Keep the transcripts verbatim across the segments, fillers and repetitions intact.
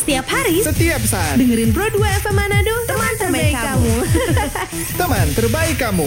Setiap hari, Setiap saat. dengerin Pro dua F M Manado, teman terbaik kamu. Teman terbaik kamu.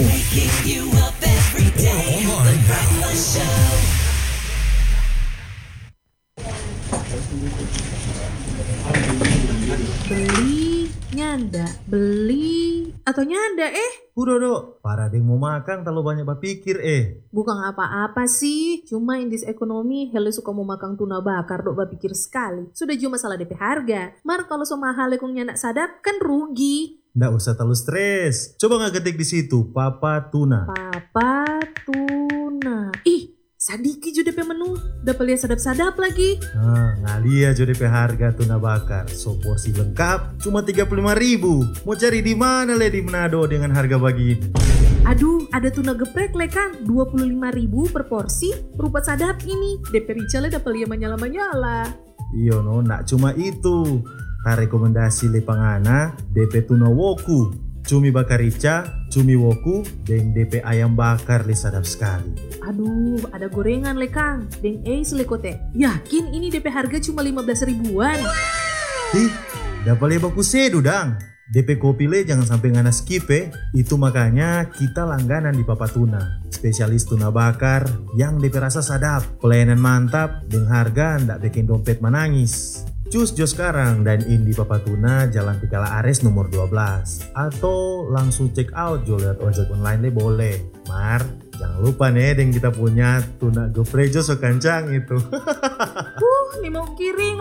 Beli, nyanda, beli, atau nyanda eh. Udah dok, para deng mau makan terlalu banyak berpikir eh. Bukan apa-apa sih, cuma in this economy hele suka mau makan tuna bakar dok berpikir sekali. Sudah cuma masalah D P harga. Mar kalau so mahal lekong nyanak sadap kan rugi. Nggak usah terlalu stres. Coba nggak ketik di situ, Papa Tuna. Papa tuna. Ih, sadiki juga D P menu. Dapat lihat sadap-sadap lagi. Nah, ngalia aja D P harga tuna bakar. So porsi lengkap cuma tiga puluh lima ribu. Mau cari di mana le di Manado dengan harga begini? Aduh, ada tuna geprek le Kang, dua puluh lima ribu per porsi, rupa sadap ini. D P Richale dapat lihat menyala-menyala. Iyo no, nak cuma itu. Ka rekomendasi le pangana D P tuna woku, cumi bakar rica, cumi woku, dan D P ayam bakar le sadap sekali. Aduh, ada gorengan le Kang, deng eis le kote. Yakin ini D P harga cuma lima belas ribuan? Ih, dapat le baku sedu dang. D P kopi le jangan sampai ngana skip eh. Itu makanya kita langganan di Papa Tuna. Spesialis tuna bakar yang D P rasa sadap, pelayanan mantap, dan harga ndak bikin dompet menangis. Cus jo sekarang dan in di Papa Tuna Jalan Tikala Ares nomor dua belas. Atau langsung check out jo lihat ojek online le boleh. Mar, jangan lupa nih deng kita punya tuna geprek jo so kancang itu. Uh, nih mau kirim.